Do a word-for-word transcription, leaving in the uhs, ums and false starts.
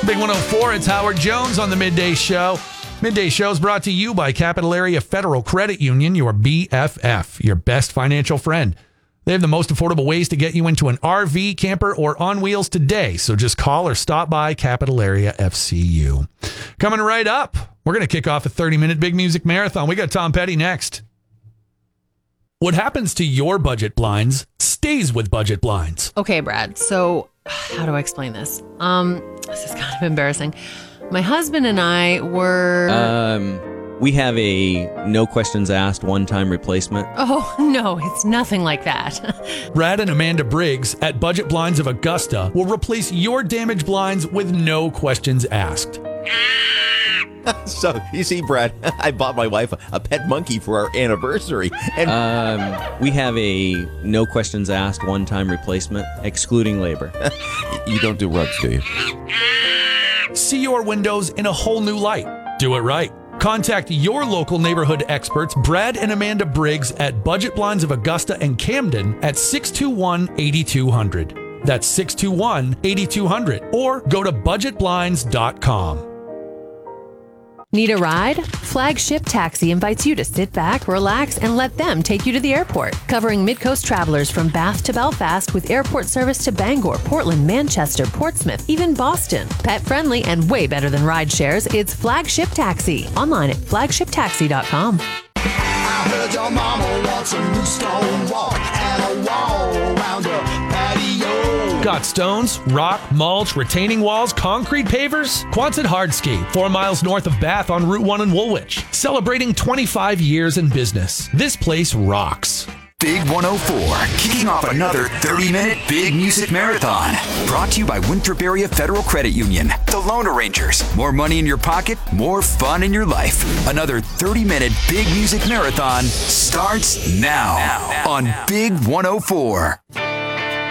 Big one oh four, it's Howard Jones on the Midday Show. Midday Show is brought to you by Capital Area Federal Credit Union, your B F F, your best financial friend. They have the most affordable ways to get you into an R V, camper, or on wheels today. So just call or stop by Capital Area F C U. Coming right up, we're going to kick off a thirty-minute Big Music Marathon. We got Tom Petty next. What happens to your budget blinds stays with budget blinds. Okay, Brad. So how do I explain this? Um, this is kind of embarrassing. My husband and I were... Um, we have a no questions asked one-time replacement. Oh, no, it's nothing like that. Brad and Amanda Briggs at Budget Blinds of Augusta will replace your damaged blinds with no questions asked. So, you see, Brad, I bought my wife a, a pet monkey for our anniversary. And Um, we have a no questions asked one-time replacement, excluding labor. you don't do rugs, do you? See your windows in a whole new light. Do it right. Contact your local neighborhood experts, Brad and Amanda Briggs at Budget Blinds of Augusta and Camden at six two one, eight two zero zero. That's six two one, eight two zero zero. Or go to budget blinds dot com. Need a ride? Flagship Taxi invites you to sit back, relax, and let them take you to the airport. Covering Midcoast travelers from Bath to Belfast with airport service to Bangor, Portland, Manchester, Portsmouth, even Boston. Pet friendly and way better than ride shares, it's Flagship Taxi. Online at flagship taxi dot com. I heard your mama wants a new stone wall and a wall around her patio. Got stones, rock, mulch, retaining walls, concrete pavers? Quonset Hardscape, four miles north of Bath on Route one in Woolwich. Celebrating twenty-five years in business. This place rocks. Big one oh four, kicking off another thirty-minute Big Music Marathon. Brought to you by Winthrop Area Federal Credit Union. The Loan Arrangers. More money in your pocket, more fun in your life. Another thirty-minute Big Music Marathon starts now, now, now on now. Big one oh four.